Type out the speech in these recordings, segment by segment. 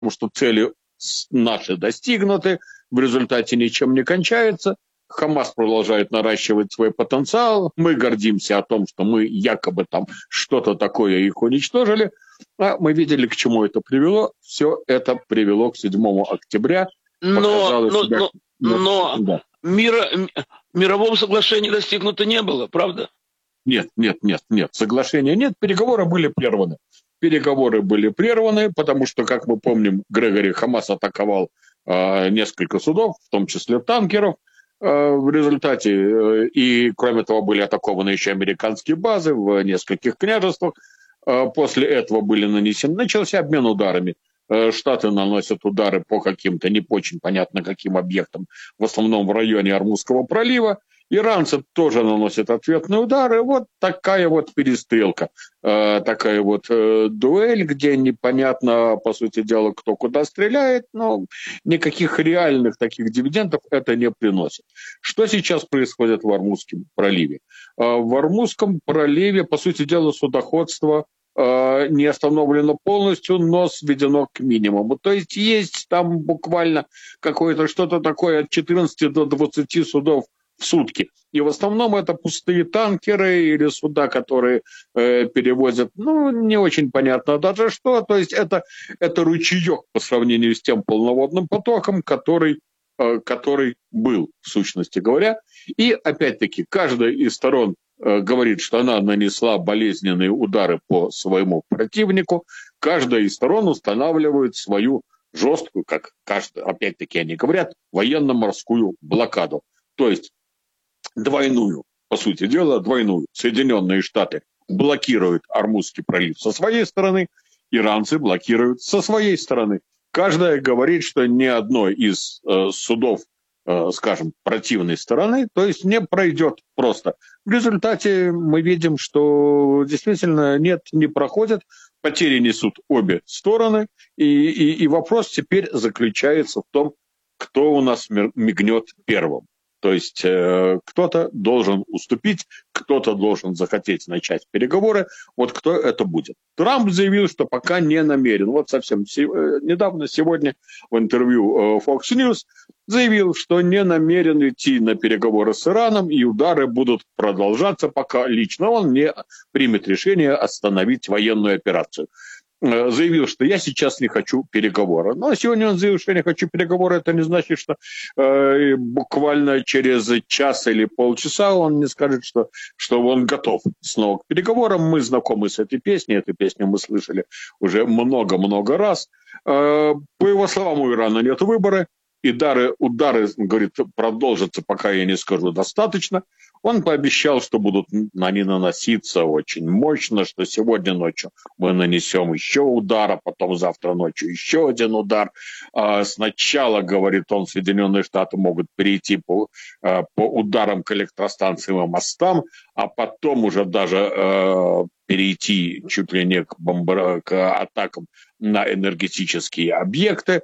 что цели наши достигнуты, в результате ничем не кончается. Хамас продолжает наращивать свой потенциал. Мы гордимся о том, что мы якобы там что-то такое их уничтожили. А мы видели, к чему это привело. Все это привело к 7 октября. Но мирового соглашения достигнуто не было, правда? Нет. Соглашения нет. Переговоры были прерваны, потому что, как мы помним, Грегори, Хамас атаковал несколько судов, в том числе танкеров. В результате, и кроме того, были атакованы еще американские базы в нескольких княжествах. После этого начался обмен ударами. Штаты наносят удары по каким-то не очень понятно каким объектам, в основном в районе Ормузского пролива. Иранцы тоже наносят ответные удары. Вот такая вот перестрелка, такая вот дуэль, где непонятно, по сути дела, кто куда стреляет, но никаких реальных таких дивидендов это не приносит. Что сейчас происходит в Ормузском проливе? В Ормузском проливе, по сути дела, судоходство не остановлено полностью, но сведено к минимуму. То есть там буквально какое-то что-то такое от 14 до 20 судов в сутки. И в основном это пустые танкеры или суда, которые перевозят, не очень понятно даже что. То есть это ручеек по сравнению с тем полноводным потоком, который был, в сущности говоря. И опять-таки каждая из сторон говорит, что она нанесла болезненные удары по своему противнику. Каждая из сторон устанавливает свою жесткую, опять-таки они говорят, военно-морскую блокаду. То есть двойную, по сути дела, двойную. Соединенные Штаты блокируют Ормузский пролив со своей стороны, иранцы блокируют со своей стороны. Каждая говорит, что ни одной из судов, скажем, противной стороны, то есть не пройдет просто. В результате мы видим, что действительно не проходят, потери несут обе стороны, и вопрос теперь заключается в том, кто у нас мигнет первым. То есть кто-то должен уступить, кто-то должен захотеть начать переговоры. Вот кто это будет? Трамп заявил, что пока не намерен. Вот совсем недавно, сегодня в интервью Fox News заявил, что не намерен идти на переговоры с Ираном, и удары будут продолжаться, пока лично он не примет решение остановить военную операцию. Заявил, что я сейчас не хочу переговоры. Но сегодня он заявил, что я не хочу переговоры. Это не значит, что буквально через час или полчаса он не скажет, что он готов снова к переговорам. Мы знакомы с этой песней. Эту песню мы слышали уже много-много раз. По его словам, у Ирана нет выбора. И удары, говорит, продолжатся, пока я не скажу достаточно. Он пообещал, что будут они наноситься очень мощно, что сегодня ночью мы нанесем еще удар, а потом завтра ночью еще один удар. Сначала, говорит он, Соединенные Штаты могут перейти по ударам к электростанциям и мостам, а потом уже даже перейти чуть ли не к атакам на энергетические объекты.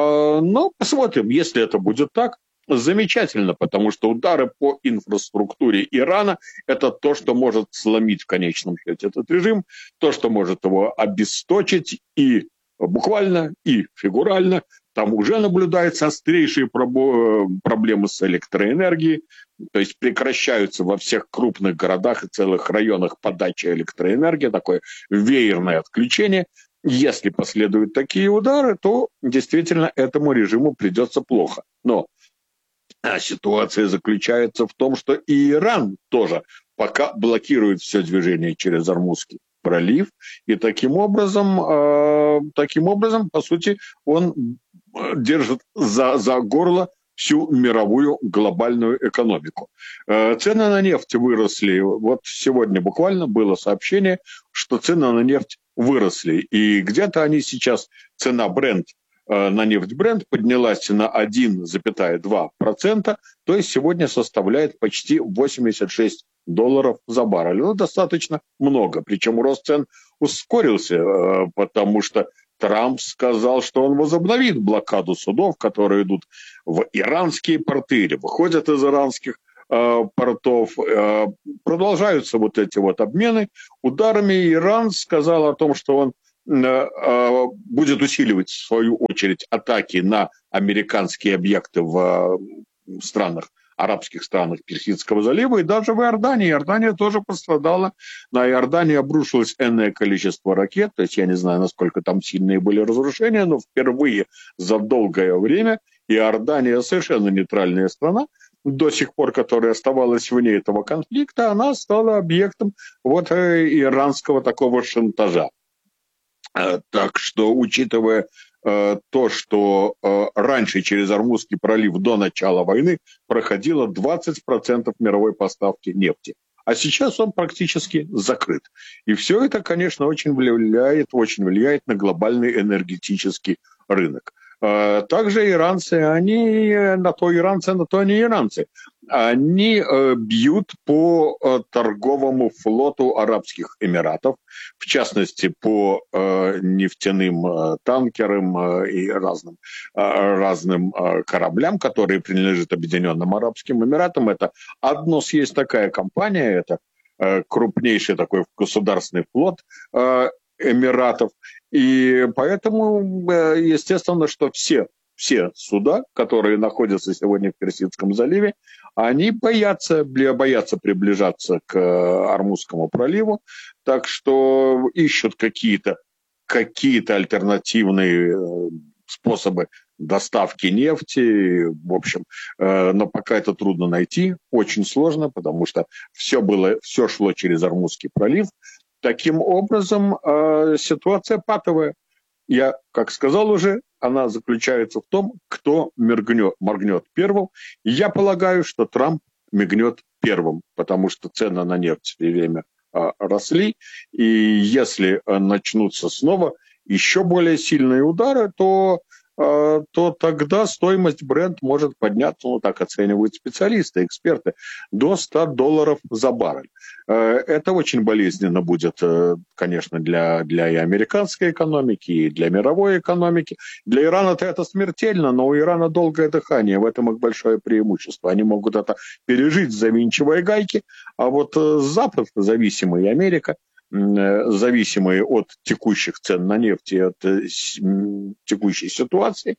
Но посмотрим, если это будет так, замечательно, потому что удары по инфраструктуре Ирана – это то, что может сломить в конечном счете этот режим, то, что может его обесточить и буквально, и фигурально. Там уже наблюдаются острейшие проблемы с электроэнергией, то есть прекращаются во всех крупных городах и целых районах подачи электроэнергии, такое веерное отключение. Если последуют такие удары, то действительно этому режиму придется плохо. Но ситуация заключается в том, что и Иран тоже пока блокирует все движение через Ормузский пролив, и таким образом, по сути, он держит за горло всю мировую глобальную экономику. Цены на нефть выросли. Вот сегодня буквально было сообщение, что цены на нефть выросли. И где-то они сейчас, цена Brent, на нефть Brent поднялась на 1,2%, то есть сегодня составляет почти $86 за баррель. Достаточно много. Причем рост цен ускорился, потому что Трамп сказал, что он возобновит блокаду судов, которые идут в иранские порты или выходят из иранских портов. Продолжаются вот эти вот обмены ударами. Иран сказал о том, что он будет усиливать, в свою очередь, атаки на американские объекты в странах, арабских странах Персидского залива и даже в Иордании. Иордания тоже пострадала. На Иордании обрушилось энное количество ракет. То есть я не знаю, насколько там сильные были разрушения, но впервые за долгое время Иордания, совершенно нейтральная страна, до сих пор, которая оставалась вне этого конфликта, она стала объектом вот иранского такого шантажа. Так что, учитывая то, что раньше через Ормузский пролив до начала войны проходило 20% мировой поставки нефти, а сейчас он практически закрыт. И все это, конечно, очень влияет на глобальный энергетический рынок. Также иранцы, они на то не иранцы. Они бьют по торговому флоту Арабских Эмиратов, в частности, по нефтяным танкерам и разным кораблям, которые принадлежат Объединенным Арабским Эмиратам. Это Аднос, есть такая компания, это крупнейший такой государственный флот Эмиратов. И поэтому, естественно, что все суда, которые находятся сегодня в Персидском заливе, они боятся приближаться к Ормузскому проливу, так что ищут какие-то альтернативные способы доставки нефти, в общем, но пока это трудно найти, очень сложно, потому что все шло через Ормузский пролив. Таким образом, ситуация патовая. Я, как сказал уже, она заключается в том, кто моргнет первым. Я полагаю, что Трамп мигнет первым, потому что цены на нефть все время росли. И если начнутся снова еще более сильные удары, то тогда стоимость Brent может подняться, так оценивают специалисты, эксперты, до $100 за баррель. Это очень болезненно будет, конечно, для и американской экономики, и для мировой экономики. Для Ирана-то это смертельно, но у Ирана долгое дыхание, в этом их большое преимущество. Они могут это пережить, завинчивая гайки, а вот Запад, зависимый, и Америка, зависимые от текущих цен на нефть и от текущей ситуации,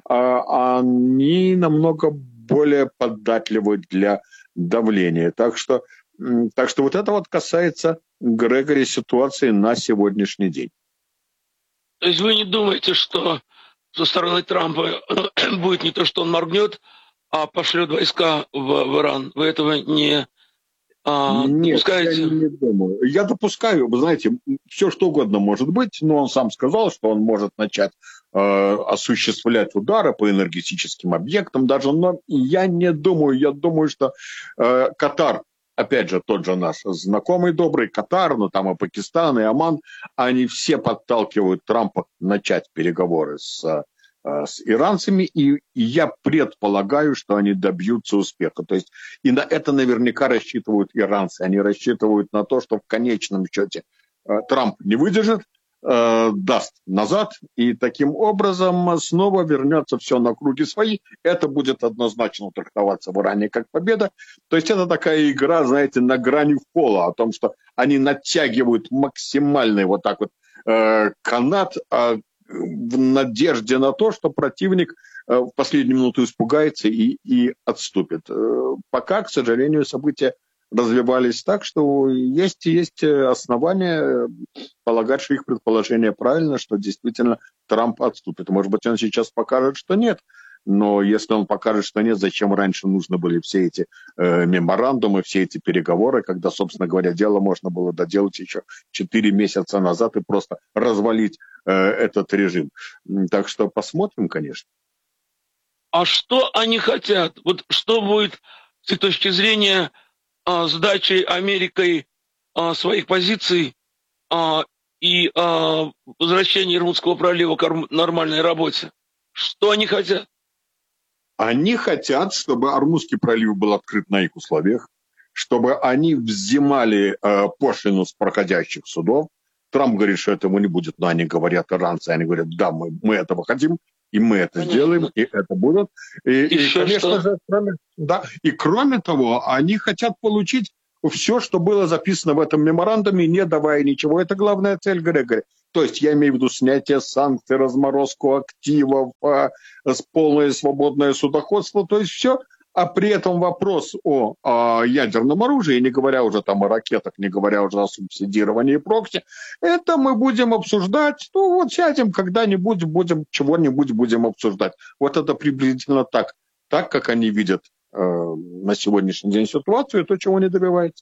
они намного более податливы для давления. Так что вот это вот касается, Грегори, ситуации на сегодняшний день. То есть вы не думаете, что со стороны Трампа будет не то, что он моргнет, а пошлет войска в Иран? Вы этого не допускаете? Нет, я не думаю. Я допускаю, вы знаете, все что угодно может быть, но он сам сказал, что он может начать осуществлять удары по энергетическим объектам даже, но я не думаю, я думаю, что Катар, опять же, тот же наш знакомый добрый Катар, но там и Пакистан, и Оман, они все подталкивают Трампа начать переговоры с иранцами, и я предполагаю, что они добьются успеха. То есть и на это наверняка рассчитывают иранцы. Они рассчитывают на то, что в конечном счете Трамп не выдержит, даст назад, и таким образом снова вернется все на круги свои. Это будет однозначно трактоваться в Иране как победа. То есть это такая игра, знаете, на грани пола, о том, что они натягивают максимальный вот так вот канат, в надежде на то, что противник в последнюю минуту испугается и отступит. Пока, к сожалению, события развивались так, что есть основания полагать, что их предположение правильно, что действительно Трамп отступит. Может быть, он сейчас покажет, что нет. Но если он покажет, что нет, зачем раньше нужны были все эти меморандумы, все эти переговоры, когда, собственно говоря, дело можно было доделать еще 4 месяца назад и просто развалить этот режим. Так что посмотрим, конечно. А что они хотят? Вот что будет с их точки зрения сдачи Америкой своих позиций и возвращения Ирмутского пролива к нормальной работе? Что они хотят? Они хотят, чтобы Ормузский пролив был открыт на их условиях, чтобы они взимали пошлину с проходящих судов. Трамп говорит, что этому не будет, но они говорят, иранцы, они говорят, да, мы этого хотим, и мы это сделаем, и это будет. И конечно же, кроме того, они хотят получить все, что было записано в этом меморандуме, не давая ничего. Это главная цель Грегори. то есть я имею в виду снятие санкций, разморозку активов, полное свободное судоходство, то есть все. А при этом вопрос о ядерном оружии, не говоря уже там о ракетах, не говоря уже о субсидировании прокси, это мы будем обсуждать, ну вот сядем когда-нибудь, чего-нибудь будем обсуждать. Вот это приблизительно так, как они видят на сегодняшний день ситуацию, то, чего не добивается.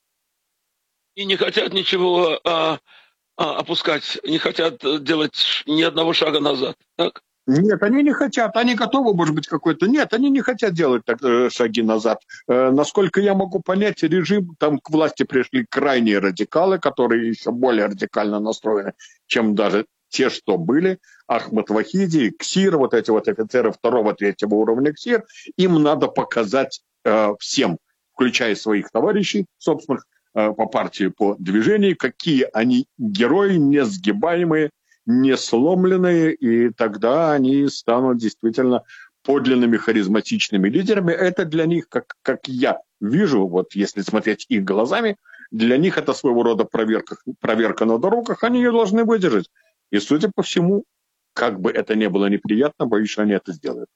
И не хотят ничего опускать, не хотят делать ни одного шага назад, так? Нет, они не хотят, они готовы, может быть, какой-то... Нет, они не хотят делать шаги назад. Насколько я могу понять, режим, там к власти пришли крайние радикалы, которые еще более радикально настроены, чем даже те, что были. Ахмад Вахиди, КСИР, вот эти вот офицеры второго, третьего уровня КСИР, им надо показать всем, включая своих товарищей, собственных, по партии, по движению, какие они герои, несгибаемые, не сломленные, и тогда они станут действительно подлинными харизматичными лидерами. Это для них, как я вижу, вот если смотреть их глазами, для них это своего рода проверка на дорогах, они ее должны выдержать. И, судя по всему, как бы это ни было неприятно, боюсь, что они это сделают.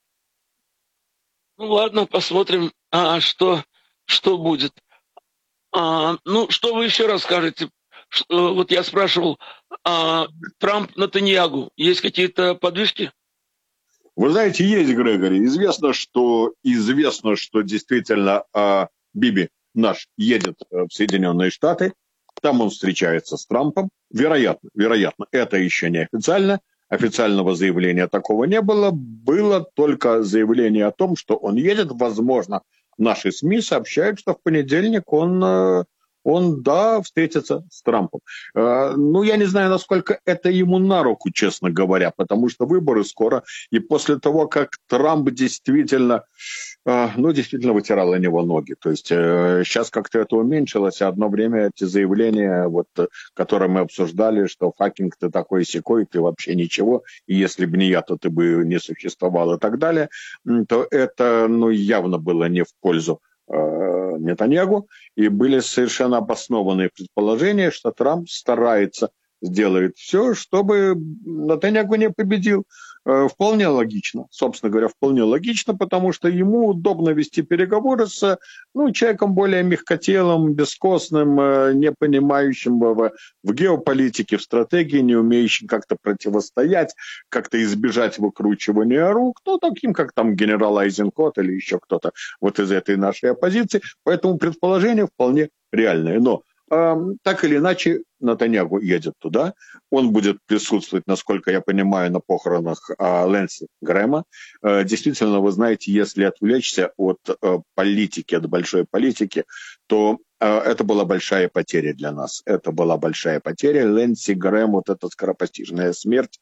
Ну ладно, посмотрим, что будет. Ну, что вы еще расскажете? Вот я спрашивал, Трамп, Нетаньягу, есть какие-то подвижки? Вы знаете, есть, Грегори. Известно, что действительно Биби наш едет в Соединенные Штаты. Там он встречается с Трампом. Вероятно, это еще не официально. Официального заявления такого не было. Было только заявление о том, что он едет. Возможно, наши СМИ сообщают, что в понедельник он встретится с Трампом. Ну, я не знаю, насколько это ему на руку, честно говоря, потому что выборы скоро, и после того, как Трамп действительно вытирал на него ноги. То есть сейчас как-то это уменьшилось, а одно время эти заявления, которые мы обсуждали, что факинг ты такой-сякой, ты вообще ничего, и если бы не я, то ты бы не существовал и так далее, то это явно было не в пользу Нетаньягу, и были совершенно обоснованные предположения, что Трамп сделает все, чтобы Нетаньягу не победил. Вполне логично, собственно говоря, потому что ему удобно вести переговоры с человеком более мягкотелым, бескостным, не понимающим в геополитике, в стратегии, не умеющим как-то противостоять, как-то избежать выкручивания рук, таким, как там генерал Айзенкот или еще кто-то вот из этой нашей оппозиции. Поэтому предположение вполне реальное. Но так или иначе, Нетаньягу едет туда. Он будет присутствовать, насколько я понимаю, на похоронах Лэнси Грэма. Действительно, вы знаете, если отвлечься от политики, от большой политики, то это была большая потеря для нас. Это была большая потеря. Лэнси Грэм, вот эта скоропостижная смерть,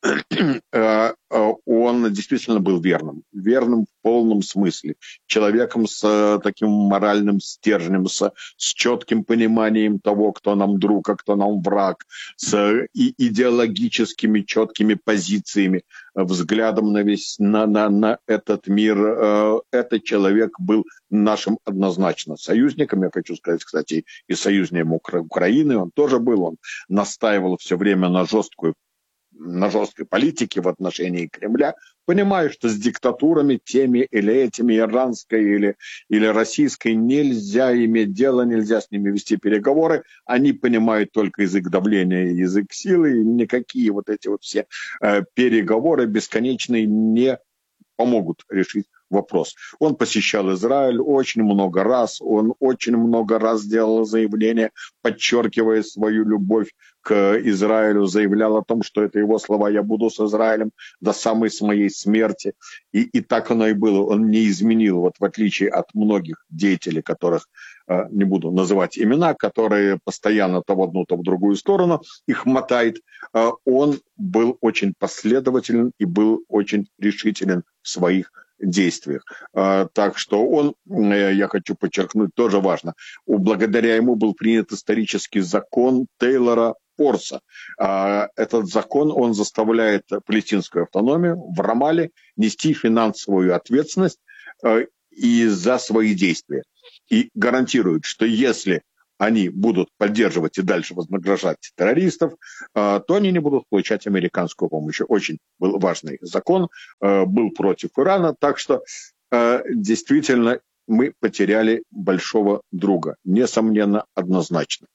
он действительно был верным в полном смысле. Человеком с таким моральным стержнем, с четким пониманием того, кто нам друг, а кто нам враг, с идеологическими четкими позициями, взглядом на этот мир. Этот человек был нашим однозначно союзником. Я хочу сказать, кстати, и союзником Украины он тоже был. Он настаивал все время на жесткой политике в отношении Кремля, понимая, что с диктатурами, теми или этими, иранской или российской, нельзя иметь дело, нельзя с ними вести переговоры. Они понимают только язык давления, язык силы, и никакие вот эти вот все переговоры бесконечные не помогут решить вопрос. Он посещал Израиль очень много раз, он очень много раз делал заявления, подчеркивая свою любовь к Израилю, заявлял о том, что это его слова «я буду с Израилем до самой своей смерти». И так оно и было. Он не изменил, вот в отличие от многих деятелей, которых не буду называть имена, которые постоянно то в одну, то в другую сторону их мотает. Он был очень последователен и был очень решителен в своих действиях. Так что он, я хочу подчеркнуть, тоже важно. Благодаря ему был принят исторический закон Тейлора Порса. Этот закон, он заставляет палестинскую автономию в Рамале нести финансовую ответственность и за свои действия. И гарантирует, что если они будут поддерживать и дальше вознаграждать террористов, то они не будут получать американскую помощь. Очень был важный закон, был против Ирана, так что действительно мы потеряли большого друга, несомненно, однозначно.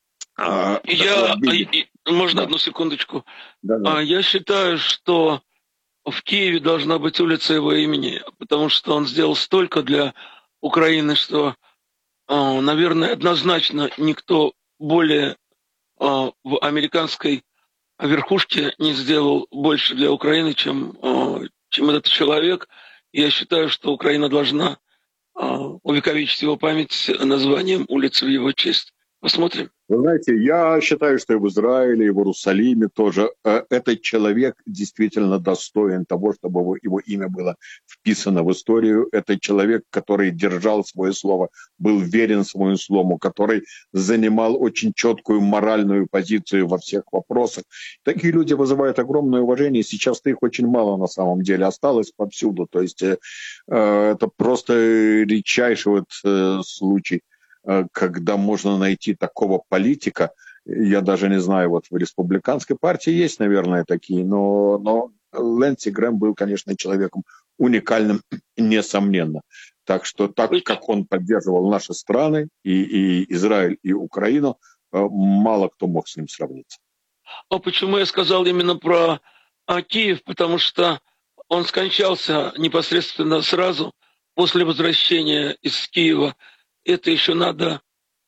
Можно Да. одну секундочку? Да. Я считаю, что в Киеве должна быть улица его имени, потому что он сделал столько для Украины, что, наверное, однозначно никто более в американской верхушке не сделал больше для Украины, чем этот человек. И я считаю, что Украина должна увековечить его память названием улицы в его честь. Посмотрим. Вы знаете, я считаю, что и в Израиле, и в Иерусалиме тоже этот человек действительно достоин того, чтобы его имя было вписано в историю. Это человек, который держал свое слово, был верен своему слову, который занимал очень четкую моральную позицию во всех вопросах. Такие люди вызывают огромное уважение. Сейчас их очень мало на самом деле осталось повсюду. То есть это просто редчайший случай, когда можно найти такого политика. Я даже не знаю, вот в республиканской партии есть, наверное, такие, но Линдси Грэм был, конечно, человеком уникальным, несомненно. Так что так, как он поддерживал наши страны, и Израиль, и Украину, мало кто мог с ним сравниться. А почему я сказал именно про Киев? Потому что он скончался непосредственно сразу после возвращения из Киева. Это еще надо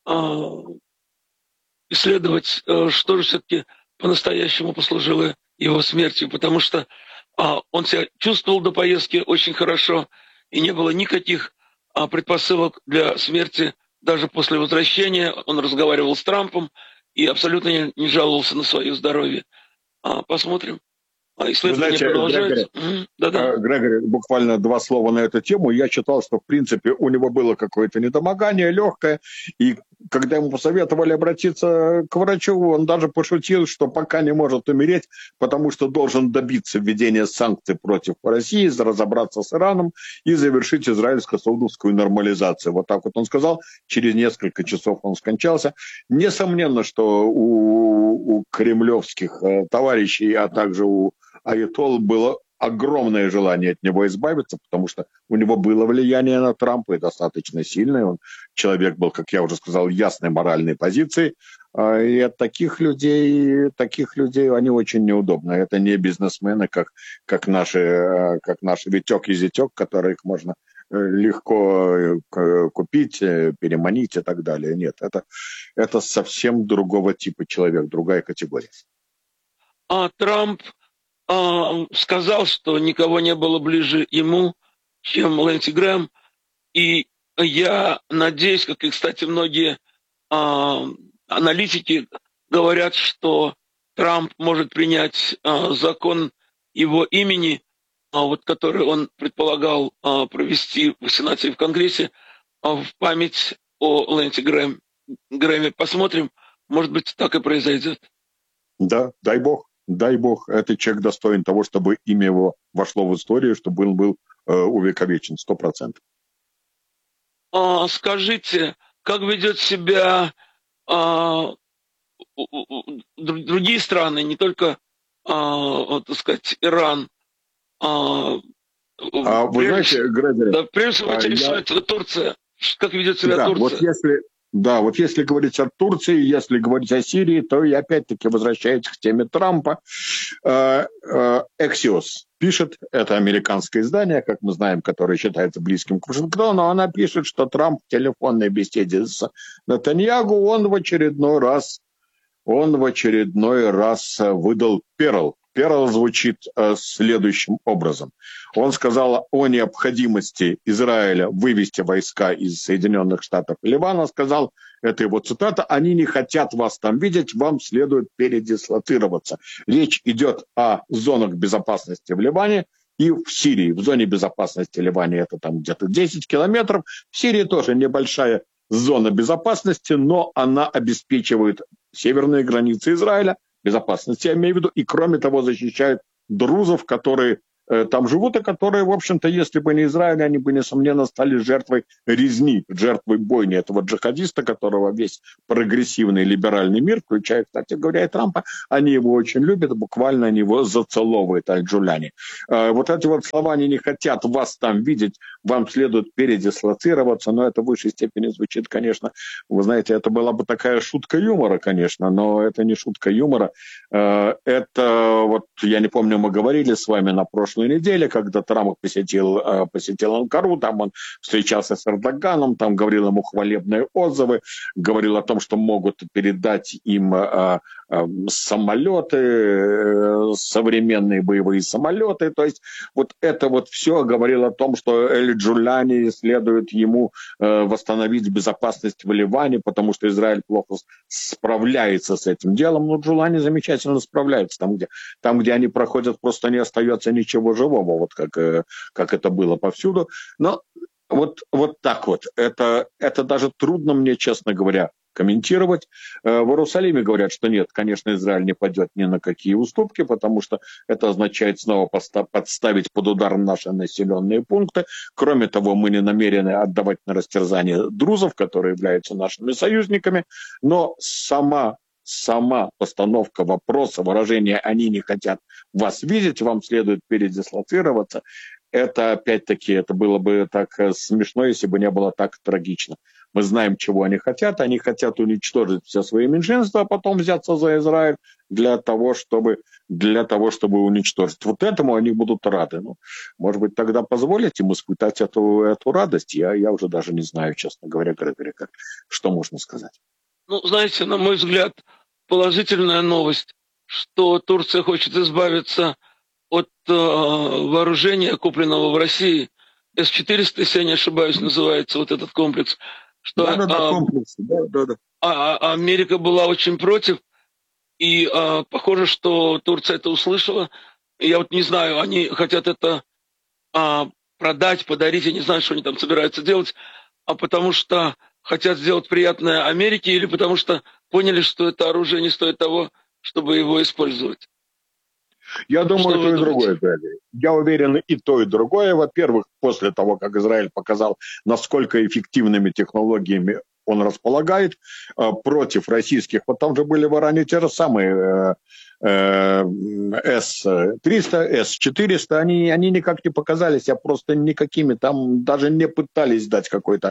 исследовать, что же все-таки по-настоящему послужило его смертью, потому что он себя чувствовал до поездки очень хорошо, и не было никаких предпосылок для смерти даже после возвращения. Он разговаривал с Трампом и абсолютно не жаловался на свое здоровье. Посмотрим. Исследование продолжается. Грегори, буквально два слова на эту тему. Я читал, что, в принципе, у него было какое-то недомогание легкое, и когда ему посоветовали обратиться к врачу, он даже пошутил, что пока не может умереть, потому что должен добиться введения санкций против России, разобраться с Ираном и завершить израильско-саудовскую нормализацию. Вот так вот он сказал. Через несколько часов он скончался. Несомненно, что у кремлевских товарищей, а также у аятолл было огромное желание от него избавиться, потому что у него было влияние на Трампа, и достаточно сильное. Он человек был, как я уже сказал, ясной моральной позиции. И от таких людей, они очень неудобны. Это не бизнесмены, как наши Витек и Зятек, которых можно легко купить, переманить и так далее. Нет, это совсем другого типа человек, другая категория. Трамп сказал, что никого не было ближе ему, чем Линдси Грэм. И я надеюсь, как и, кстати, многие аналитики говорят, что Трамп может принять закон его имени, который он предполагал провести в Сенате и в Конгрессе в память о Линдси Грэме. Посмотрим, может быть, так и произойдет. Да, дай бог. Дай бог, этот человек достоин того, чтобы имя его вошло в историю, чтобы он был увековечен 100%. Скажите, как ведет себя другие страны, не только, так сказать, Иран? Вы знаете, Грегори... Да, прежде всего, интересует Турция. Как ведет себя Турция? Вот если говорить о Турции, если говорить о Сирии, то я опять-таки возвращаюсь к теме Трампа. Axios пишет, это американское издание, как мы знаем, которое считается близким к Вашингтону, она пишет, что Трамп в телефонной беседе с Нетаньягу, он в очередной раз выдал перл. Перл звучит следующим образом. Он сказал о необходимости Израиля вывести войска из Соединенных Штатов и Ливана. Сказал, это его цитата, они не хотят вас там видеть, вам следует передислоцироваться. Речь идет о зонах безопасности в Ливане и в Сирии. В зоне безопасности в Ливане это там где-то 10 километров. В Сирии тоже небольшая зона безопасности, но она обеспечивает северные границы Израиля, безопасности, я имею в виду, и кроме того защищает друзов, которые там живут, и которые, в общем-то, если бы не Израиль, они бы, несомненно, стали жертвой резни, жертвой бойни этого джихадиста, которого весь прогрессивный либеральный мир, включая, кстати говоря, и Трампа, они его очень любят, буквально они его зацеловывают, аль-Джуляни. Вот эти вот слова, они не хотят вас там видеть, вам следует передислоцироваться, но это в высшей степени звучит, конечно, вы знаете, это была бы такая шутка юмора, конечно, но это не шутка юмора. Это, вот, я не помню, мы говорили с вами на прошлой неделе, когда Трамп посетил Анкару, там он встречался с Эрдоганом, там говорил ему хвалебные отзывы, говорил о том, что могут передать им самолеты, современные боевые самолеты. То есть вот это вот все говорило о том, что Эль-Джуляни следует ему восстановить безопасность в Ливане, потому что Израиль плохо справляется с этим делом. Но Джулани замечательно справляется. Там, где они проходят, просто не остается ничего живого, вот как это было повсюду. Но вот так вот. Это даже трудно мне, честно говоря, комментировать. В Иерусалиме говорят, что нет, конечно, Израиль не пойдет ни на какие уступки, потому что это означает снова подставить под удар наши населенные пункты. Кроме того, мы не намерены отдавать на растерзание друзов, которые являются нашими союзниками, но сама постановка вопроса, выражение «они не хотят вас видеть, вам следует передислоцироваться», это, опять-таки, это было бы так смешно, если бы не было так трагично. Мы знаем, чего они хотят. Они хотят уничтожить все свои меньшинства, а потом взяться за Израиль для того, чтобы уничтожить. Вот этому они будут рады. Ну, может быть, тогда позволить им испытать эту радость? Я уже даже не знаю, честно говоря, Грегори, что можно сказать. Ну, знаете, на мой взгляд, положительная новость, что Турция хочет избавиться от вооружения, купленного в России. С-400, если я не ошибаюсь, называется вот этот комплекс. Что, комплекс. Да. Америка была очень против, и похоже, что Турция это услышала. Я вот не знаю, они хотят это продать, подарить, я не знаю, что они там собираются делать, а потому что хотят сделать приятное Америке или потому что поняли, что это оружие не стоит того, чтобы его использовать. Я думаю, и то, и другое. Я уверен, и то, и другое. Во-первых, после того, как Израиль показал, насколько эффективными технологиями он располагает против российских. Вот там же были в Иране те же самые С-300, С-400. Они никак не показались, а просто никакими. Там даже не пытались дать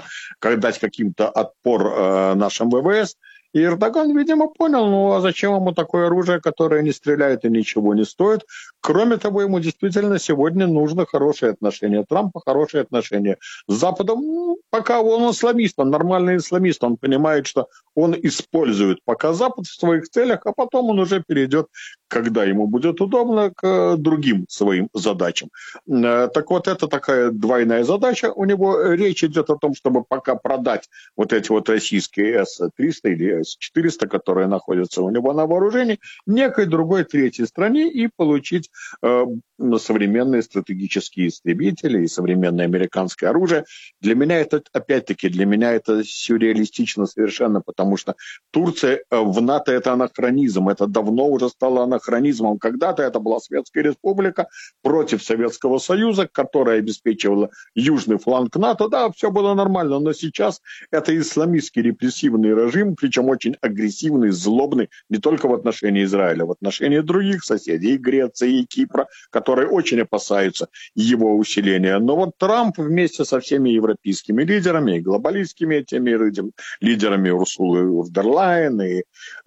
каким-то отпор нашим ВВС. И Эрдоган, видимо, понял, ну а зачем ему такое оружие, которое не стреляет и ничего не стоит. Кроме того, ему действительно сегодня нужно хорошие отношения Трампа, хорошие отношения с Западом. Ну, пока он исламист, он нормальный исламист, он понимает, что он использует пока Запад в своих целях, а потом он уже перейдет, когда ему будет удобно, к другим своим задачам. Так вот, это такая двойная задача. У него речь идет о том, чтобы пока продать вот эти вот российские С-300 или С-400, которые находятся у него на вооружении, некой другой третьей стране и получить современные стратегические истребители и современное американское оружие. Для меня это, опять-таки, сюрреалистично совершенно, потому что Турция в НАТО – это анахронизм, это давно уже стало анахронизмом. Когда-то это была Советская Республика против Советского Союза, которая обеспечивала южный фланг НАТО. Да, все было нормально, но сейчас это исламистский репрессивный режим, причем очень агрессивный, злобный, не только в отношении Израиля, в отношении других соседей, и Греции, и Кипра, которые очень опасаются его усиления. Но вот Трамп вместе со всеми европейскими лидерами, и глобалистскими этими лидерами Урсулы фон дер Лайен, и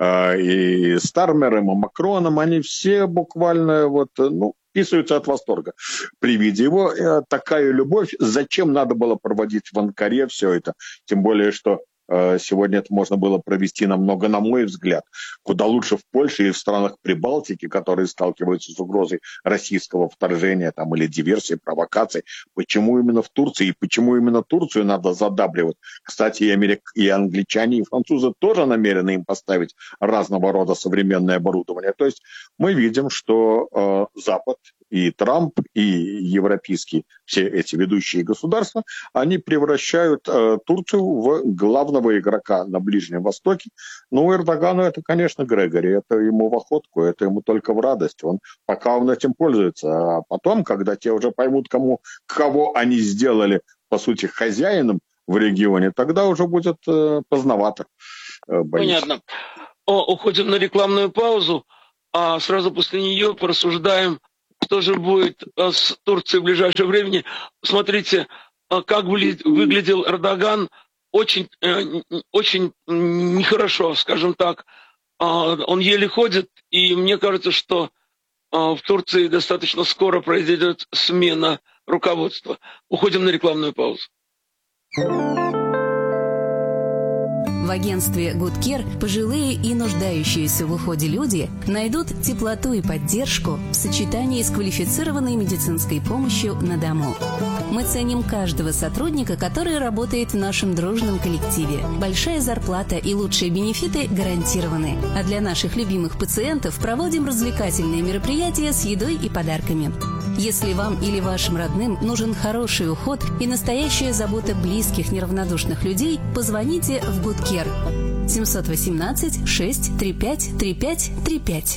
Стармером, и Макроном, они все буквально писаются от восторга при виде его. Такая любовь. Зачем надо было проводить в Анкаре все это? Тем более, что сегодня это можно было провести намного, на мой взгляд, куда лучше в Польше и в странах Прибалтики, которые сталкиваются с угрозой российского вторжения там, или диверсии, провокаций. Почему именно в Турции и почему именно Турцию надо задабривать? Кстати, и англичане, и французы тоже намерены им поставить разного рода современное оборудование. То есть мы видим, что Запад и Трамп, и европейские, все эти ведущие государства, они превращают Турцию в главного игрока на Ближнем Востоке. Ну, Эрдогану это, конечно, Грегори, это ему в охотку, это ему только в радость. Пока он этим пользуется. А потом, когда те уже поймут, кого они сделали, по сути, хозяином в регионе, тогда уже будет поздновато. Понятно. Уходим на рекламную паузу, а сразу после нее порассуждаем, что же будет с Турцией в ближайшее время. Смотрите, как выглядел Эрдоган, очень нехорошо, скажем так. Он еле ходит, и мне кажется, что в Турции достаточно скоро произойдет смена руководства. Уходим на рекламную паузу. В агентстве Good Care пожилые и нуждающиеся в уходе люди найдут теплоту и поддержку в сочетании с квалифицированной медицинской помощью на дому. Мы ценим каждого сотрудника, который работает в нашем дружном коллективе. Большая зарплата и лучшие бенефиты гарантированы. А для наших любимых пациентов проводим развлекательные мероприятия с едой и подарками. Если вам или вашим родным нужен хороший уход и настоящая забота близких неравнодушных людей, позвоните в Good Care 718 635 3535.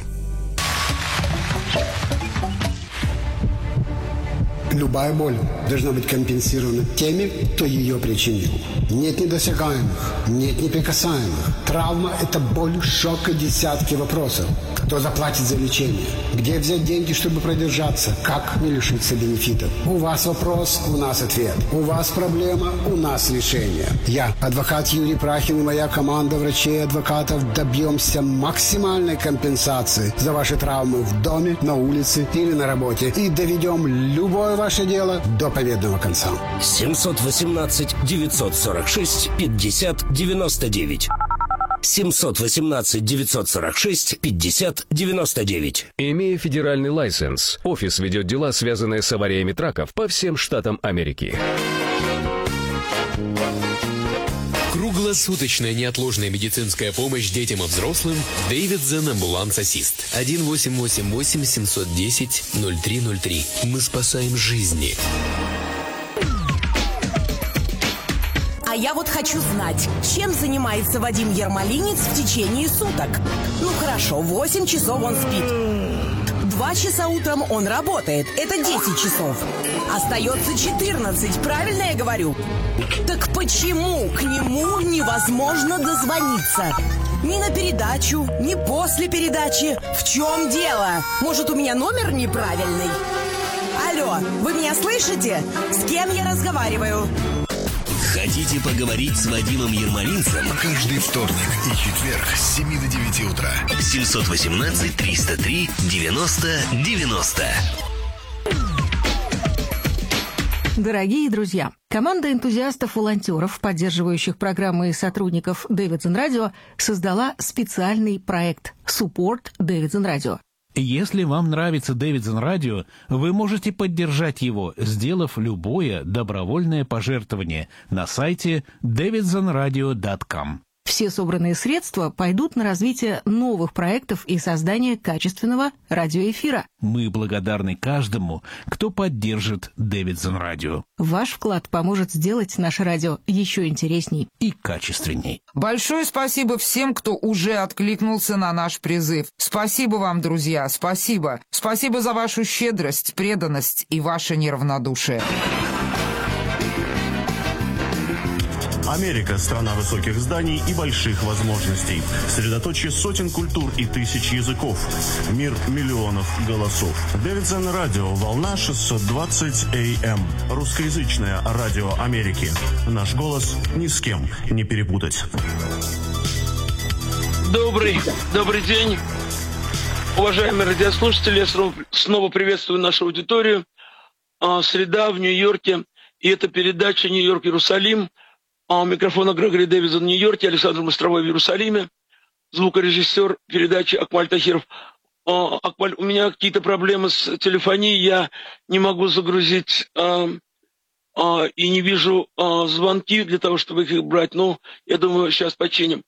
Любая боль должна быть компенсирована теми, кто ее причинил. Нет недосягаемых, нет неприкасаемых. Травма – это боль, шок и десятки вопросов. Кто заплатит за лечение? Где взять деньги, чтобы продержаться? Как не лишиться бенефитов? У вас вопрос, у нас ответ. У вас проблема, у нас решение. Я, адвокат Юрий Прахин и моя команда врачей и адвокатов добьемся максимальной компенсации за ваши травмы в доме, на улице или на работе. И доведем любое ваше дело до победного конца. 718 946 50 99. 718 946 50 99. Имея федеральный лайсенс, офис ведет дела, связанные с авариями траков по всем штатам Америки. Круглосуточная неотложная медицинская помощь детям и взрослым. Davidson Ambulance Assist. 1888 710 0303. Мы спасаем жизни. А я вот хочу знать, чем занимается Вадим Ермолинец в течение суток. Ну хорошо, 8 часов он спит. 2 часа утром он работает. Это 10 часов. Остается 14, правильно я говорю? Так почему к нему невозможно дозвониться? Ни на передачу, ни после передачи. В чем дело? Может, у меня номер неправильный? Алло, вы меня слышите? С кем я разговариваю? Хотите поговорить с Вадимом Ермолинцем? Каждый вторник и четверг с 7 до 9 утра. 718 303 90 90. Дорогие друзья, команда энтузиастов-волонтеров, поддерживающих программы и сотрудников Davidson Radio, создала специальный проект «Support Davidson Radio». Если вам нравится Davidson Radio, вы можете поддержать его, сделав любое добровольное пожертвование на сайте davidsonradio.com. Все собранные средства пойдут на развитие новых проектов и создание качественного радиоэфира. Мы благодарны каждому, кто поддержит Davidson Radio. Ваш вклад поможет сделать наше радио еще интересней и качественней. Большое спасибо всем, кто уже откликнулся на наш призыв. Спасибо вам, друзья, спасибо. Спасибо за вашу щедрость, преданность и ваше неравнодушие. Америка – страна высоких зданий и больших возможностей. Средоточие сотен культур и тысяч языков. Мир миллионов голосов. Davidson Radio, волна 620 AM. Русскоязычное радио Америки. Наш голос ни с кем не перепутать. Добрый день, уважаемые радиослушатели. Я снова приветствую нашу аудиторию. Среда в Нью-Йорке. И это передача «Нью-Йорк-Иерусалим». У микрофона Грегори Дэвидсон в Нью-Йорке, Александр Мостровой в Иерусалиме, звукорежиссер передачи Акмаль Тахиров. Акмаль, у меня какие-то проблемы с телефонией, я не могу загрузить и не вижу звонки для того, чтобы их брать. Ну, я думаю, сейчас починим.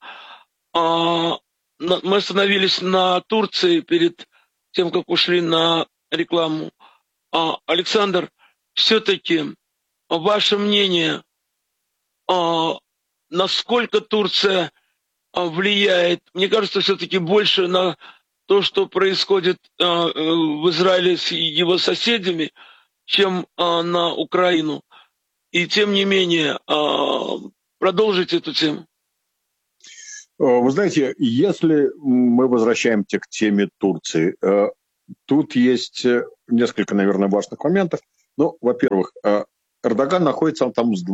Мы остановились на Турции перед тем, как ушли на рекламу. Александр, все-таки ваше мнение, насколько Турция влияет? Мне кажется, все-таки больше на то, что происходит в Израиле с его соседями, чем на Украину. И тем не менее, продолжите эту тему. Вы знаете, если мы возвращаемся к теме Турции, тут есть несколько, наверное, важных моментов. Ну, во-первых, Эрдоган находится там с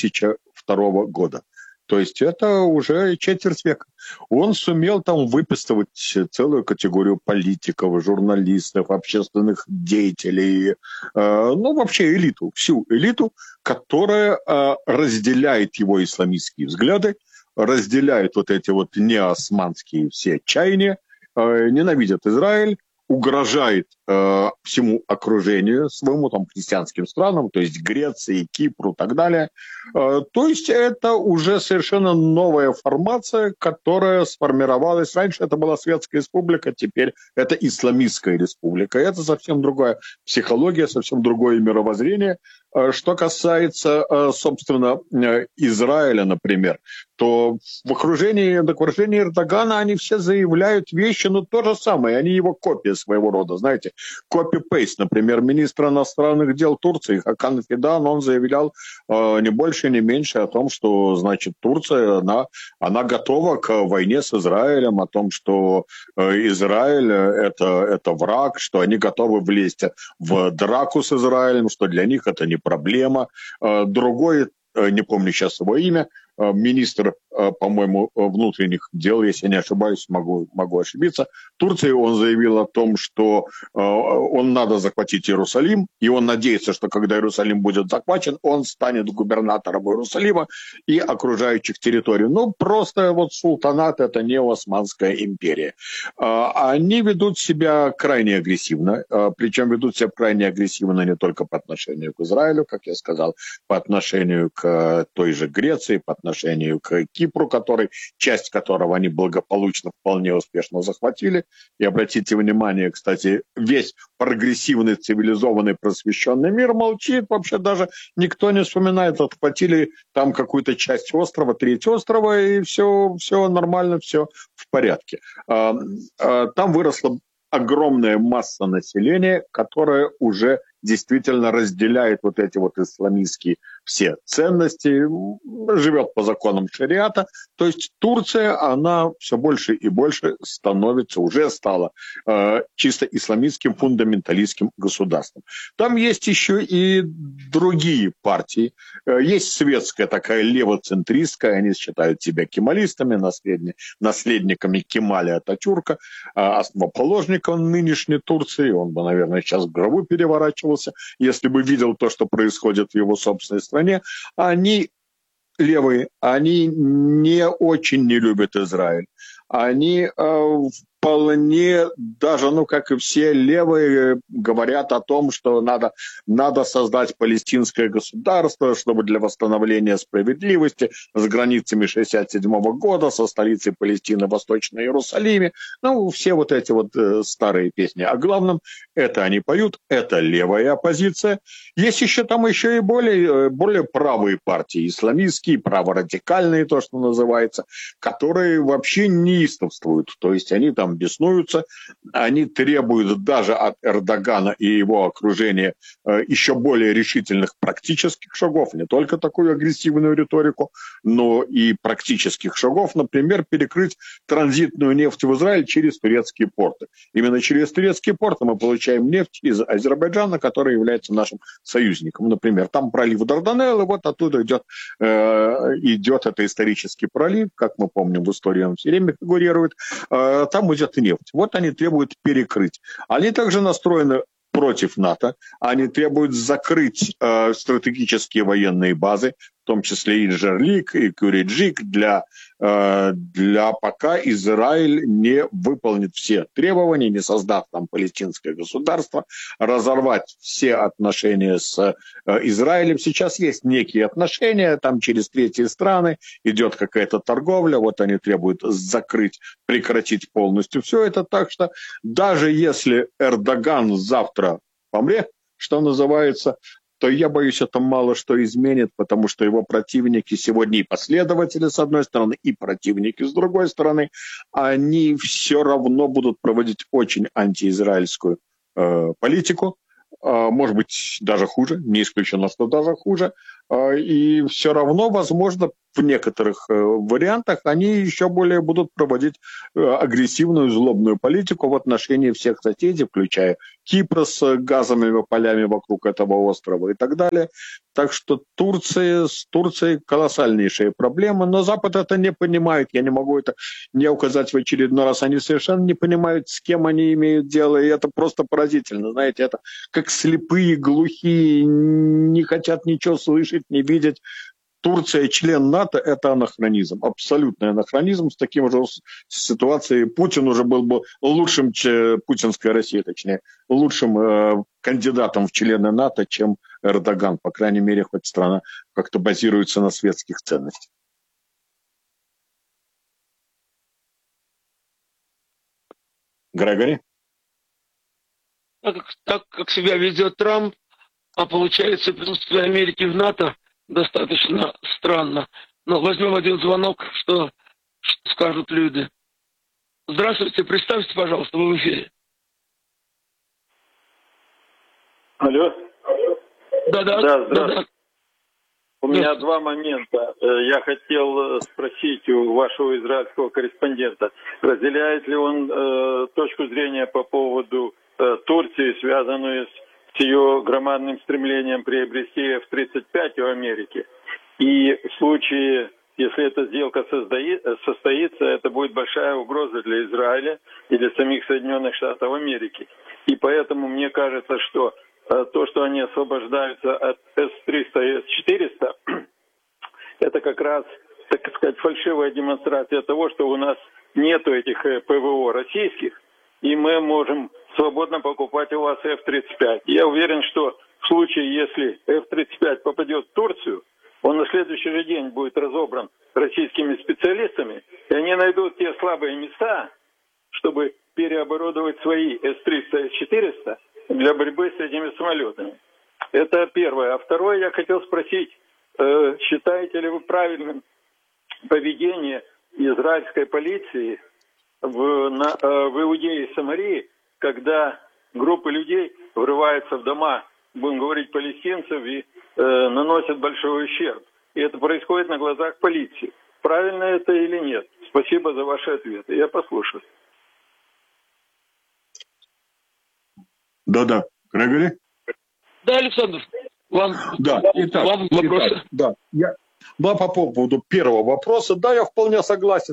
2002 года. То есть это уже четверть века. Он сумел там выписывать целую категорию политиков, журналистов, общественных деятелей, ну, вообще элиту, всю элиту, которая разделяет его исламистские взгляды, разделяет вот эти вот неосманские все чаяния, ненавидят Израиль, угрожает всему окружению своему, там, христианским странам, то есть Греции, Кипру и так далее. То есть это уже совершенно новая формация, которая сформировалась. Раньше это была Светская республика, теперь это Исламистская республика. Это совсем другая психология, совсем другое мировоззрение. Что касается, собственно, Израиля, например, то в окружении Эрдогана они все заявляют вещи, но то же самое, они его копия своего рода, знаете, копи-пейст. Например, министр иностранных дел Турции Хакан Фидан, он заявлял не больше, не меньше о том, что, значит, Турция, она готова к войне с Израилем, о том, что Израиль это враг, что они готовы влезть в драку с Израилем, что для них это не проблема. Другой, не помню сейчас его имя, министр, по-моему, внутренних дел, если я не ошибаюсь, могу ошибиться, Турции, он заявил о том, что он надо захватить Иерусалим, и он надеется, что когда Иерусалим будет захвачен, он станет губернатором Иерусалима и окружающих территорий. Ну, просто вот султанат – это не Османская империя. Они ведут себя крайне агрессивно, причем ведут себя крайне агрессивно не только по отношению к Израилю, как я сказал, по отношению к той же Греции, по отношению к Кипру, часть которого они благополучно, вполне успешно захватили. И обратите внимание, кстати, весь прогрессивный, цивилизованный, просвещенный мир молчит, вообще даже никто не вспоминает, отхватили там какую-то часть острова, треть острова, и все нормально, все в порядке. Там выросла огромная масса населения, которая уже действительно разделяет вот эти вот исламистские все ценности, живет по законам шариата. То есть Турция, она все больше и больше уже стала чисто исламистским фундаменталистским государством. Там есть еще и другие партии. Есть светская такая левоцентристская, они считают себя кемалистами, наследниками Кемаля Ататюрка, основоположником нынешней Турции. Он бы, наверное, сейчас в гробу переворачивался, если бы видел то, что происходит в его собственной стране. Они левые, они не очень не любят Израиль. Они вполне, даже, как и все левые, говорят о том, что надо создать палестинское государство, чтобы для восстановления справедливости с границами 1967 года, со столицей Палестины в Восточном Иерусалиме. Все вот эти вот старые песни. О главном, это они поют, это левая оппозиция. Есть еще и более правые партии, исламистские, праворадикальные, то, что называется, которые вообще неистовствуют. То есть они там беснуются, они требуют даже от Эрдогана и его окружения еще более решительных практических шагов, не только такую агрессивную риторику, но и практических шагов, например, перекрыть транзитную нефть в Израиль через турецкие порты. Именно через турецкие порты мы получаем нефть из Азербайджана, который является нашим союзником. Например, там пролив Дарданелл, и вот оттуда идет это исторический пролив, как мы помним, в истории он все время фигурирует. Там идет нефть. Вот они требуют перекрыть. Они также настроены против НАТО. Они требуют закрыть стратегические военные базы, в том числе и Джерлик, и Кюриджик, пока Израиль не выполнит все требования, не создав там палестинское государство, разорвать все отношения с Израилем. Сейчас есть некие отношения, там через третьи страны идет какая-то торговля, вот они требуют закрыть, прекратить полностью все это. Так что даже если Эрдоган завтра помрет, что называется, то я боюсь, это мало что изменит, потому что его противники сегодня и последователи с одной стороны, и противники с другой стороны, они все равно будут проводить очень антиизраильскую политику, может быть, даже хуже, не исключено, что даже хуже, и все равно, возможно, в некоторых вариантах они еще более будут проводить агрессивную, злобную политику в отношении всех соседей, включая Кипр с газовыми полями вокруг этого острова и так далее. Так что с Турцией колоссальнейшие проблемы, но Запад это не понимает, я не могу это не указать в очередной раз, они совершенно не понимают, с кем они имеют дело, и это просто поразительно, знаете, это как слепые, глухие, не хотят ничего слышать, не видеть. Турция член НАТО – это анахронизм, абсолютный анахронизм. С таким же ситуацией Путин уже был бы лучшим, путинская Россия, точнее, лучшим кандидатом в члены НАТО, чем Эрдоган. По крайней мере, хоть страна как-то базируется на светских ценностях. Грегори? Так как себя ведет Трамп, а получается присутствие Америки в НАТО достаточно странно. Но возьмем один звонок, что скажут люди. Здравствуйте, представьте, пожалуйста, вы в эфире. Алло? Да. У меня два момента. Я хотел спросить у вашего израильского корреспондента, разделяет ли он точку зрения по поводу Турции, связанную с ее громадным стремлением приобрести F-35 у Америки. И в случае, если эта сделка состоится, это будет большая угроза для Израиля и для самих Соединенных Штатов Америки. И поэтому мне кажется, что то, что они освобождаются от С-300 и С-400, это как раз, так сказать, фальшивая демонстрация того, что у нас нету этих ПВО российских, и мы можем свободно покупать у вас F-35. Я уверен, что в случае, если F-35 попадет в Турцию, он на следующий же день будет разобран российскими специалистами, и они найдут те слабые места, чтобы переоборудовать свои С-300 и С-400 для борьбы с этими самолетами. Это первое. А второе, я хотел спросить, считаете ли вы правильным поведение израильской полиции в Иудее и Самарии, когда группы людей врываются в дома, будем говорить, палестинцев и наносят большой ущерб. И это происходит на глазах полиции. Правильно это или нет? Спасибо за ваши ответы. Я послушаю. Да. Грегори? Да, Александр. Вам вопросы? По поводу первого вопроса, да, я вполне согласен.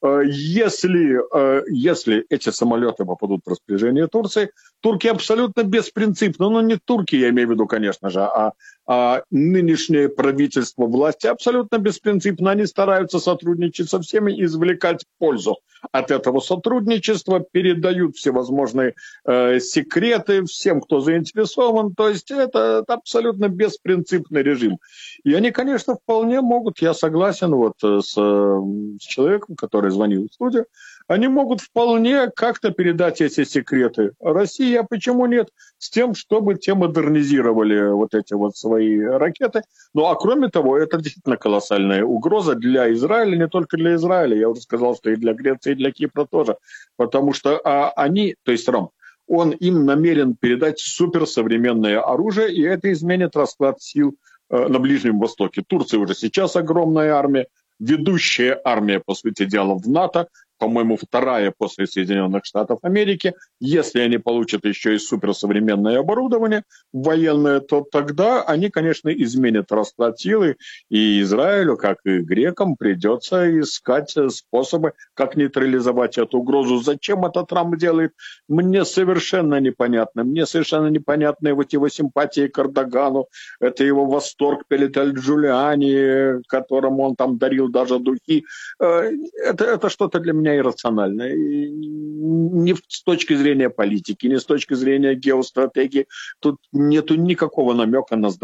Если эти самолеты попадут в распоряжение Турции, турки абсолютно беспринципно, ну не турки, я имею в виду, конечно же, а нынешнее правительство власти абсолютно беспринципно, они стараются сотрудничать со всеми и извлекать пользу от этого сотрудничества, передают всевозможные секреты всем, кто заинтересован, то есть это абсолютно беспринципный режим. И они, конечно, вполне могут, я согласен вот с человеком, который звонил в студию, они могут вполне как-то передать эти секреты России, а почему нет? С тем, чтобы те модернизировали вот эти вот свои ракеты. Ну, а кроме того, это действительно колоссальная угроза для Израиля, не только для Израиля. Я уже сказал, что и для Греции, и для Кипра тоже. Потому что они, то есть Ром, он им намерен передать суперсовременное оружие, и это изменит расклад сил на Ближнем Востоке. Турция уже сейчас огромная армия, ведущая армия, по сути дела, в НАТО, по-моему, вторая после Соединенных Штатов Америки. Если они получат еще и суперсовременное оборудование военное, то тогда они, конечно, изменят расклад силы, и Израилю, как и грекам, придется искать способы, как нейтрализовать эту угрозу. Зачем это Трамп делает, мне совершенно непонятно. Мне совершенно непонятны вот его симпатии к Эрдогану, это его восторг перед Аль-Джулиани, которому он там дарил даже духи. Это что-то для меня иррациональное. Не с точки зрения политики, не с точки зрения геостратегии. Тут нету никакого намека на здравый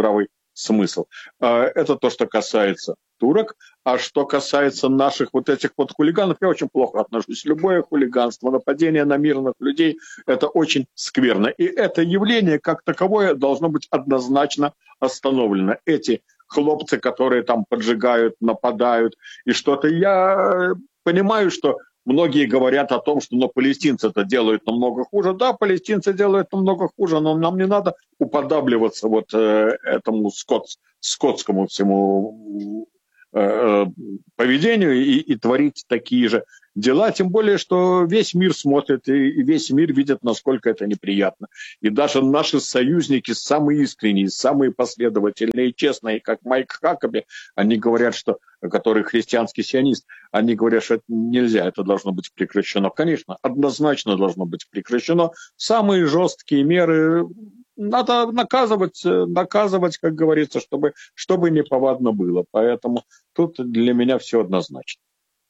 смысл. Это то, что касается турок. А что касается наших вот этих вот хулиганов, я очень плохо отношусь. Любое хулиганство, нападение на мирных людей – это очень скверно. И это явление, как таковое, должно быть однозначно остановлено. Эти хлопцы, которые там поджигают, нападают и что-то. Я понимаю, что многие говорят о том, что палестинцы это делают намного хуже. Да, палестинцы делают намного хуже, но нам не надо уподабливаться вот этому скотскому всему поведению и творить такие же дела, тем более, что весь мир смотрит и весь мир видит, насколько это неприятно. И даже наши союзники, самые искренние, самые последовательные и честные, как Майк Хакаби, они говорят, что, который христианский сионист, они говорят, что это нельзя, это должно быть прекращено. Конечно, однозначно должно быть прекращено. Самые жесткие меры надо наказывать, как говорится, чтобы неповадно было. Поэтому тут для меня все однозначно.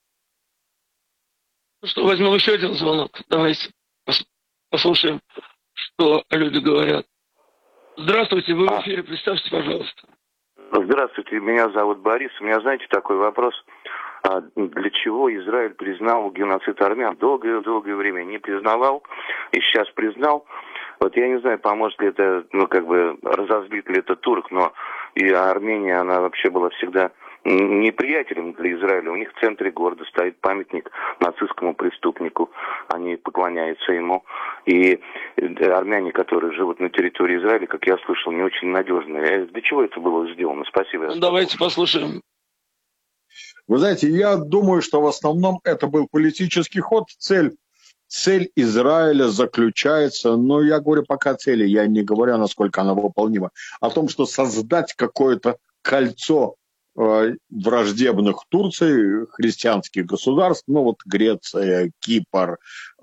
Ну что, возьмем еще один звонок. Давайте послушаем, что люди говорят. Здравствуйте, вы в эфире, представьте, пожалуйста. Здравствуйте, меня зовут Борис. У меня, знаете, такой вопрос. Для чего Израиль признал геноцид армян? Долгое время не признавал и сейчас признал. Вот я не знаю, поможет ли это, разозлит ли это турок, но и Армения, она вообще была всегда неприятелем для Израиля. У них в центре города стоит памятник нацистскому преступнику. Они поклоняются ему. И армяне, которые живут на территории Израиля, как я слышал, не очень надежные. Для чего это было сделано? Спасибо. Давайте послушаем. Вы знаете, я думаю, что в основном это был политический ход. Цель Израиля заключается, я говорю пока цели, я не говорю, насколько она выполнима, о том, что создать какое-то кольцо враждебных Турции, христианских государств, Греция, Кипр,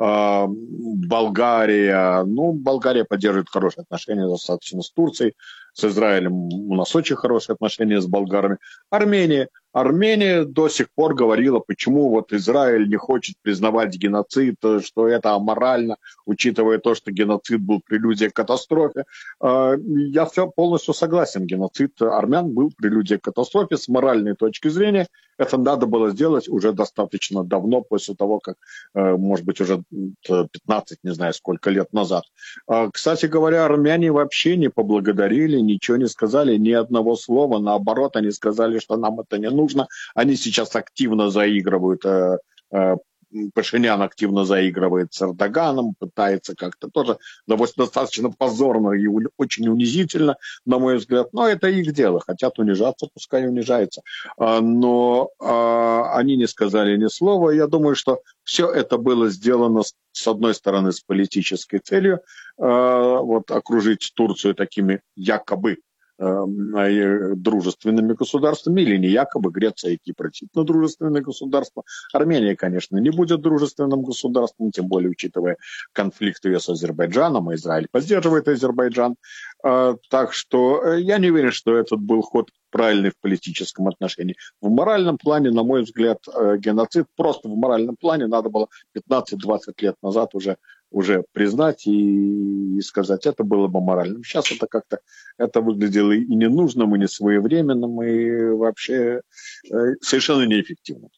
Болгария. Болгария поддерживает хорошие отношения достаточно с Турцией, с Израилем у нас очень хорошие отношения с болгарами. Армения до сих пор говорила, почему Израиль не хочет признавать геноцид, что это аморально, учитывая то, что геноцид был прелюдией к катастрофе. Я полностью согласен, геноцид армян был прелюдией к катастрофе с моральной точки зрения. Это надо было сделать уже достаточно давно, после того, как, может быть, уже 15, не знаю, сколько лет назад. Кстати говоря, армяне вообще не поблагодарили, ничего не сказали, ни одного слова. Наоборот, они сказали, что нам это не нужно. Они сейчас активно заигрывают, Пашинян активно заигрывает с Эрдоганом, пытается как-то тоже достаточно позорно и очень унизительно, на мой взгляд. Но это их дело. Хотят унижаться, пускай унижаются. Но они не сказали ни слова. Я думаю, что все это было сделано, с одной стороны, с политической целью, окружить Турцию такими якобы дружественными государствами, или не якобы, Греция и Кипр действительно дружественные государства. Армения, конечно, не будет дружественным государством, тем более учитывая конфликт ее с Азербайджаном, а Израиль поддерживает Азербайджан. Так что я не уверен, что этот был ход правильный в политическом отношении. В моральном плане, на мой взгляд, геноцид просто в моральном плане надо было 15-20 лет назад уже признать и сказать, это было бы моральным. Сейчас это как-то выглядело и ненужным, и несвоевременным, и вообще совершенно неэффективным.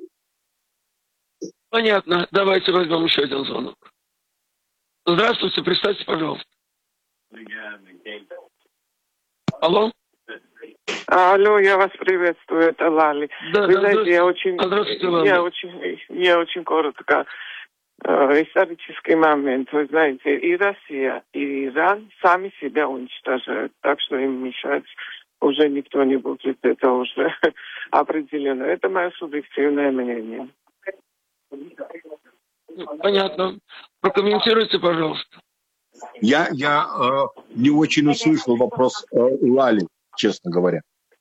Понятно. Давайте возьмем еще один звонок. Здравствуйте, представьте, пожалуйста. Алло? Алло, я вас приветствую, это Лали. Да, вы знаете, я очень коротко. Исторический момент, вы знаете, и Россия, и Иран сами себя уничтожают, так что им мешать уже никто не будет, это уже определено. Это мое субъективное мнение. Понятно. Прокомментируйте, пожалуйста. Я не очень услышал вопрос Лали, честно говоря.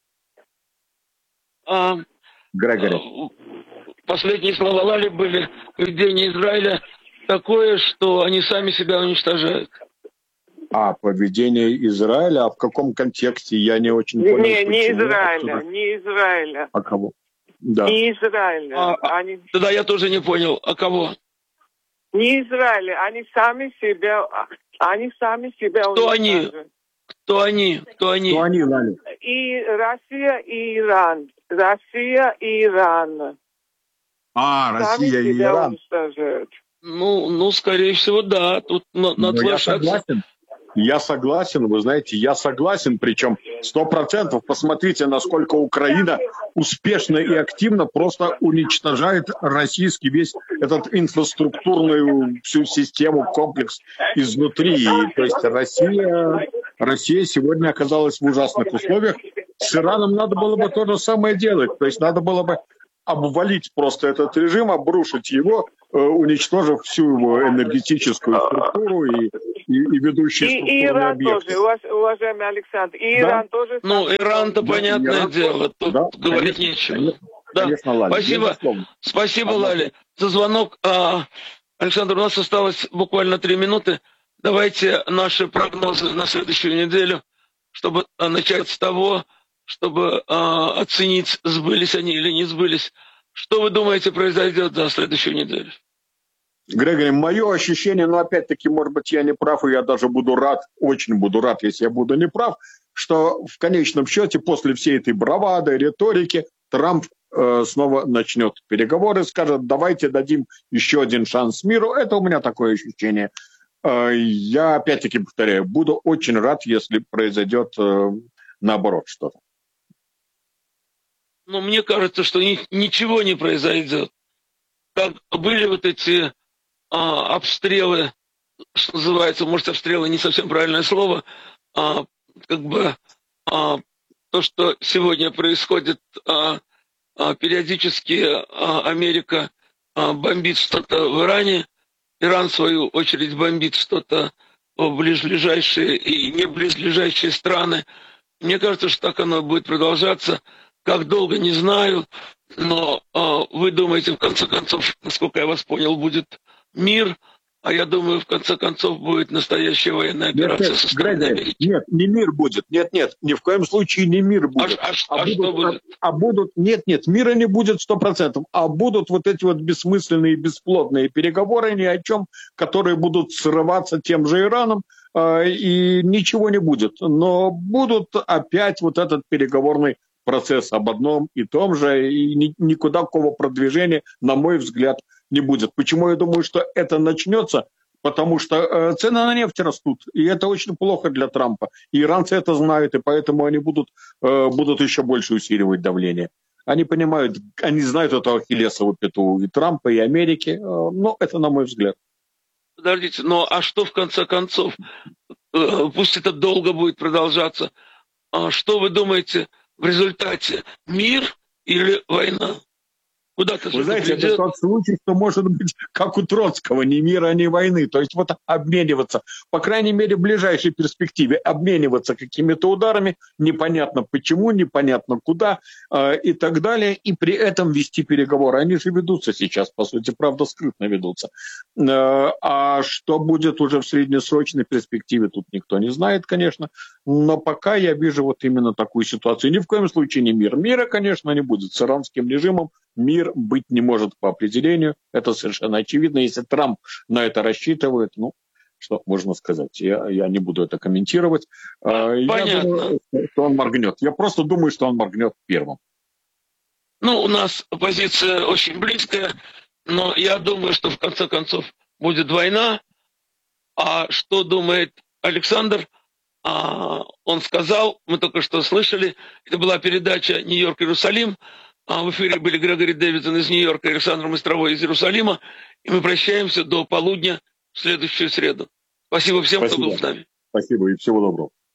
Грегори. Последние слова Лали были: поведение Израиля такое, что они сами себя уничтожают. Поведение Израиля? А в каком контексте? Я не очень понял. Не Израиля. А кого? Да. Не Израиля. Тогда я тоже не понял. А кого? Не Израиля. Они сами себя Кто уничтожают. они? Кто они? Кто они, Лали? и Россия и Иран. Россия и Иран. Россия и Иран. Уничтожают. Ну, скорее всего, да. Тут надо соглашаться. Я согласен, вы знаете, причем 100%. Посмотрите, насколько Украина успешно и активно просто уничтожает российский весь этот инфраструктурную всю систему, комплекс изнутри. И, то есть Россия сегодня оказалась в ужасных условиях. С Ираном надо было бы то же самое делать. То есть надо было бы обвалить просто этот режим, обрушить его, уничтожив всю его энергетическую структуру и ведущие структурные и Иран объекты. тоже, уважаемый Александр. И Иран тоже. Ну, Иран-то понятное дело. Тут говорить нечего. Конечно, Лаля. Спасибо, Лаля, за звонок. Александр, у нас осталось буквально 3 минуты. Давайте наши прогнозы на следующую неделю, чтобы начать с того, чтобы оценить, сбылись они или не сбылись. Что вы думаете произойдет за следующую неделю? Грегори, мое ощущение, но опять-таки, может быть, я не прав, и я даже буду рад, очень буду рад, если я буду не прав, что в конечном счете после всей этой бравады, риторики, Трамп снова начнет переговоры, скажет, давайте дадим еще один шанс миру. Это у меня такое ощущение. Я опять-таки повторяю, буду очень рад, если произойдет наоборот что-то. Ну, мне кажется, что ничего не произойдет. Как были вот эти обстрелы, что называется, может, обстрелы не совсем правильное слово, то, что сегодня происходит, периодически Америка бомбит что-то в Иране, Иран, в свою очередь, бомбит что-то в ближайшие и не близлежащие страны. Мне кажется, что так оно будет продолжаться. Как долго, не знаю, но вы думаете, в конце концов, насколько я вас понял, будет мир, а я думаю, в конце концов будет настоящая военная операция со стороны Америки. Нет, не мир будет. Нет, ни в коем случае не мир будет. Что будет? Нет, мира не будет 100%. А будут вот эти вот бессмысленные, бесплодные переговоры ни о чем, которые будут срываться тем же Ираном, и ничего не будет. Но будут опять вот этот переговорный процесс об одном и том же, и никуда такого продвижения, на мой взгляд, не будет. Почему я думаю, что это начнется? Потому что цены на нефть растут, и это очень плохо для Трампа. И иранцы это знают, и поэтому они будут еще больше усиливать давление. Они понимают, они знают эту ахиллесову пяту и Трампа, и Америки, но это на мой взгляд. Подождите, а что в конце концов? Пусть это долго будет продолжаться. Что вы думаете в результате? Мир или война? Куда-то вы знаете, это тот случай, что может быть, как у Троцкого, ни мира, ни войны. То есть вот обмениваться, по крайней мере, в ближайшей перспективе, обмениваться какими-то ударами, непонятно почему, непонятно куда и так далее, и при этом вести переговоры. Они же ведутся сейчас, по сути, правда, скрытно ведутся. А что будет уже в среднесрочной перспективе, тут никто не знает, конечно, но пока я вижу вот именно такую ситуацию. Ни в коем случае не мир. Мира, конечно, не будет с иранским режимом. Мир быть не может по определению. Это совершенно очевидно. Если Трамп на это рассчитывает, что можно сказать? Я не буду это комментировать. Понятно. Я думаю, что он моргнет. Я просто думаю, что он моргнет первым. У нас позиция очень близкая, но я думаю, что в конце концов будет война. А что думает Александр? Он сказал, мы только что слышали, это была передача «Нью-Йорк-Иерусалим». В эфире были Грегори Дэвидсон из Нью-Йорка и Александр Мостровой из Иерусалима. И мы прощаемся до полудня в следующую среду. Спасибо всем, кто был с нами. Спасибо и всего доброго.